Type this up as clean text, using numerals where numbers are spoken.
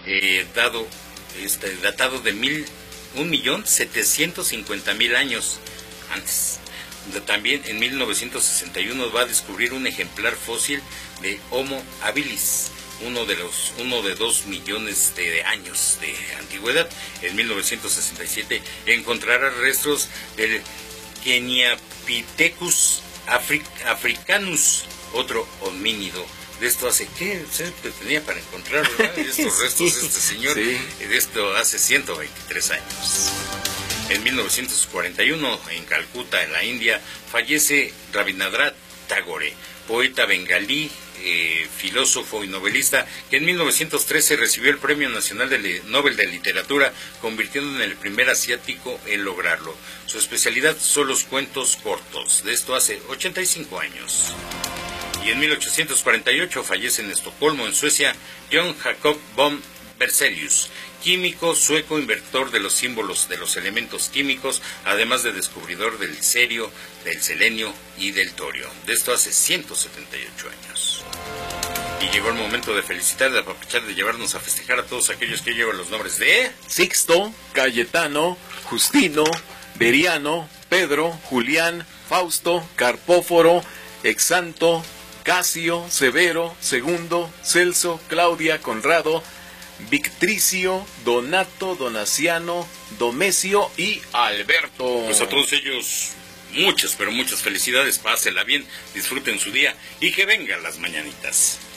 datado de 1.750.000 años antes. También en 1961 va a descubrir un ejemplar fósil de Homo habilis, uno de 2 millones de años de antigüedad. En 1967 encontrará restos del Keniapithecus africanus, otro homínido. De esto hace, ¿qué se tenía para encontrar, verdad? Estos restos de este señor, sí. De esto hace 123 años. En 1941, en Calcuta, en la India, fallece Rabindranath Tagore, poeta bengalí, filósofo y novelista, que en 1913 recibió el Premio Nacional Nobel de Literatura, convirtiendo en el primer asiático en lograrlo. Su especialidad son los cuentos cortos. De esto hace 85 años. Y en 1848 fallece en Estocolmo, en Suecia, Johann Jacob von Berzelius, químico sueco, inventor de los símbolos de los elementos químicos, además de descubridor del cerio, del selenio y del torio. De esto hace 178 años. Y llegó el momento de felicitar, de apapachar, de llevarnos a festejar a todos aquellos que llevan los nombres de Sixto, Cayetano, Justino, Veriano, Pedro, Julián, Fausto, Carpóforo, Exanto, Casio, Severo, Segundo, Celso, Claudia, Conrado, Victricio, Donato, Donaciano, Domesio y Alberto. Pues a todos ellos, muchas, pero muchas felicidades, pásenla bien, disfruten su día y que vengan las mañanitas.